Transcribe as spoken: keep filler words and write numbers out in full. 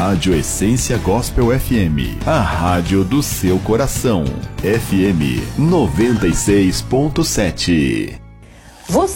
Rádio Essência Gospel F M, a rádio do seu coração. F M noventa e seis ponto sete.